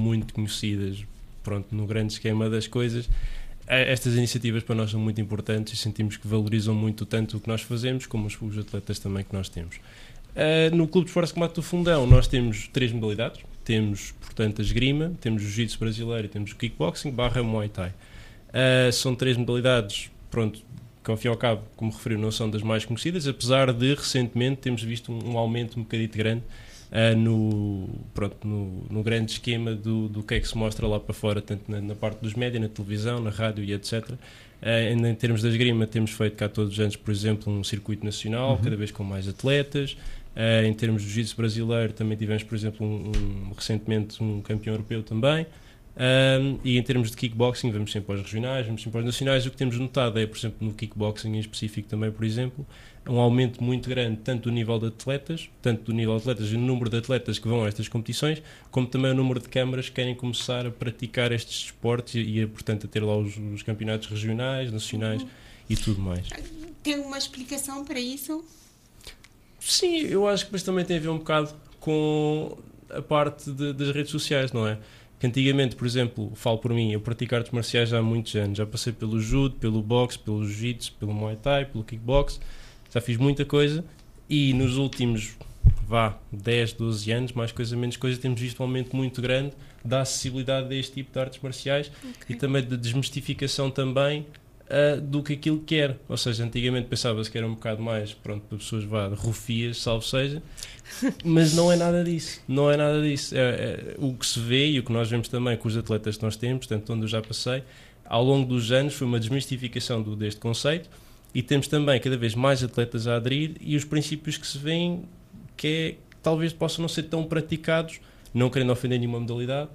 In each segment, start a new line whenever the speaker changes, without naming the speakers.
muito conhecidas, pronto, no grande esquema das coisas. Estas iniciativas para nós são muito importantes e sentimos que valorizam muito tanto o que nós fazemos como os atletas também que nós temos. No Clube de Esportes de Combate do Fundão nós temos 3 modalidades. Temos, portanto, a esgrima, temos o jiu-jitsu brasileiro e temos o kickboxing / Muay Thai. São 3 modalidades, pronto, que ao fim e ao cabo, como referiu, não são das mais conhecidas, apesar de recentemente termos visto um aumento um bocadito grande no grande esquema do que é que se mostra lá para fora, tanto na parte dos média, na televisão, na rádio e etc. Em termos da esgrima, temos feito cá todos os anos, por exemplo, um circuito nacional, cada vez com mais atletas. Em termos de jiu-jitsu brasileiro, também tivemos, por exemplo, recentemente um campeão europeu também. E em termos de kickboxing, vamos sempre aos regionais, vamos sempre aos nacionais. O que temos notado é, por exemplo, no kickboxing em específico também, por exemplo, um aumento muito grande tanto do nível de atletas, e o número de atletas que vão a estas competições, como também o número de câmaras que querem começar a praticar estes esportes e portanto, a ter lá os campeonatos regionais, nacionais e tudo mais.
Tem uma explicação para isso?
Sim, eu acho que depois também tem a ver um bocado com a parte das redes sociais, não é? Que antigamente, por exemplo, falo por mim, eu pratico artes marciais há muitos anos, já passei pelo judo, pelo boxe, pelo jiu-jitsu, pelo muay thai, pelo kickbox, já fiz muita coisa e nos últimos 10, 12 anos, mais coisa, menos coisa, temos visto um aumento muito grande da acessibilidade deste tipo de artes marciais e também de desmistificação também do que aquilo que era. Ou seja, antigamente pensava-se que era um bocado mais, pronto, para pessoas rufias, salvo seja, mas não é nada disso. Não é nada disso. O que se vê e o que nós vemos também com os atletas que nós temos, portanto, onde eu já passei, ao longo dos anos foi uma desmistificação deste conceito e temos também cada vez mais atletas a aderir e os princípios que se veem que talvez possam não ser tão praticados, não querendo ofender nenhuma modalidade,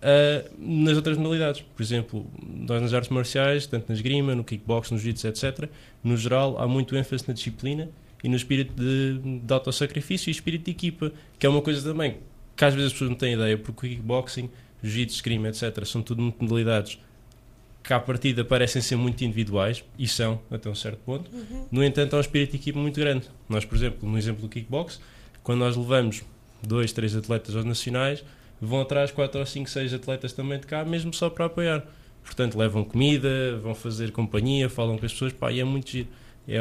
nas outras modalidades. Por exemplo, nós nas artes marciais, tanto na esgrima, no kickbox, no jiu-jitsu, etc., no geral há muito ênfase na disciplina e no espírito de autossacrifício e espírito de equipa, que é uma coisa também que às vezes as pessoas não têm ideia, porque o kickboxing, jiu-jitsu, esgrima, etc., são tudo modalidades que à partida parecem ser muito individuais, e são até um certo ponto. No entanto, há um espírito de equipa muito grande. Nós, por exemplo, no exemplo do kickbox, quando nós levamos 2, 3 atletas aos nacionais, vão atrás 4 ou 5, 6 atletas também de cá, mesmo só para apoiar. Portanto, levam comida, vão fazer companhia, falam com as pessoas, e é muito giro.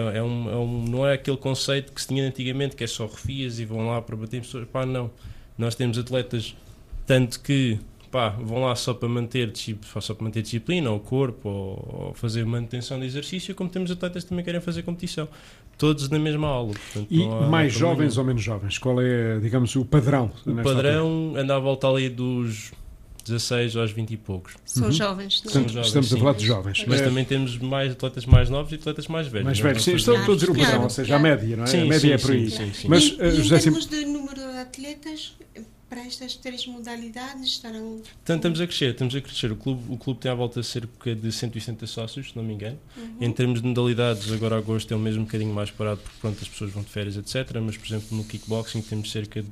Não é aquele conceito que se tinha antigamente, que é só refias e vão lá para bater em pessoas. Não. Nós temos atletas, tanto que vão lá só para manter disciplina ao corpo ou fazer manutenção de exercício, como temos atletas que também querem fazer competição. Todos na mesma aula. Portanto,
e mais jovens ou menos jovens? Qual é, digamos, o padrão?
O padrão anda à volta ali dos 16 aos 20 e poucos.
São jovens, não?
Estamos a falar de jovens.
Mas também temos mais atletas mais novos e atletas mais velhos.
Mais velhos, sim, estou a dizer o padrão, ou seja, a média, não é? A média é por aí.
Sim.
Mas, e em termos de número de atletas, para estas 3 modalidades estarão...
Então estamos a crescer. O clube tem à volta cerca de 160 sócios, se não me engano. Em termos de modalidades, agora agosto é o mesmo um bocadinho mais parado, porque pronto, as pessoas vão de férias, etc. Mas, por exemplo, no kickboxing temos cerca de,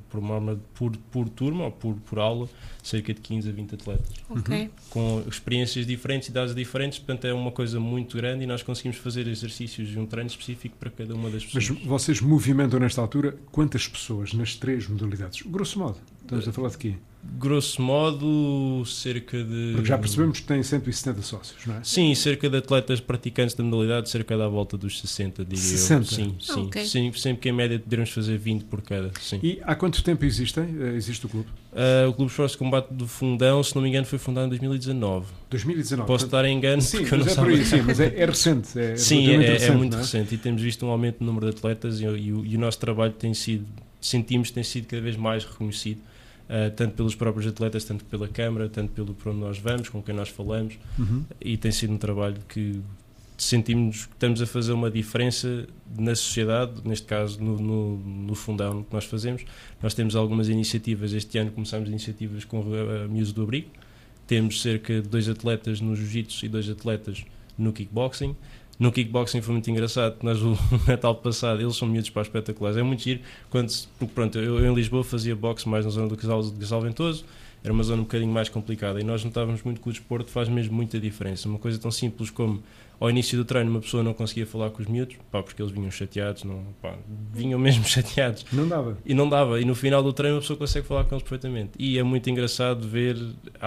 por turma ou por aula, cerca de 15 a 20 atletas. Com experiências diferentes, idades diferentes, portanto é uma coisa muito grande e nós conseguimos fazer exercícios e um treino específico para cada uma das pessoas.
Mas vocês movimentam nesta altura quantas pessoas nas 3 modalidades? Grosso modo. Estamos a falar de quê?
Grosso modo, cerca de...
Porque já percebemos que tem 170 sócios, não é?
Sim, cerca de atletas praticantes da modalidade, cerca da volta dos 60, diria
60?
Eu. Sim, sempre que em média poderemos fazer 20 por cada. Sim.
E há quanto tempo existe o clube?
O Clube de Esportes de Combate do Fundão, se não me engano, foi fundado em 2019.
2019?
Posso estar em engano,
sim,
porque eu não
sei. Sim, mas é recente.
É muito recente e temos visto um aumento no número de atletas e o nosso trabalho tem sido cada vez mais reconhecido. Tanto pelos próprios atletas, tanto pela Câmara, tanto por onde nós vamos, com quem nós falamos, e tem sido um trabalho que sentimos que estamos a fazer uma diferença na sociedade, neste caso no Fundão que nós fazemos. Nós temos algumas iniciativas, este ano começamos iniciativas com a Miúdos do Abrigo, temos cerca de 2 atletas no Jiu-Jitsu e 2 atletas no Kickboxing. No kickboxing foi muito engraçado, nós o Natal passado, eles são miúdos para espetaculares, é muito giro, porque pronto, eu em Lisboa fazia boxe mais na zona do Casal Ventoso, era uma zona um bocadinho mais complicada e nós notávamos muito que o desporto faz mesmo muita diferença, uma coisa tão simples como ao início do treino uma pessoa não conseguia falar com os miúdos, porque eles vinham chateados, vinham mesmo chateados.
Não dava.
E no final do treino a pessoa consegue falar com eles perfeitamente e é muito engraçado ver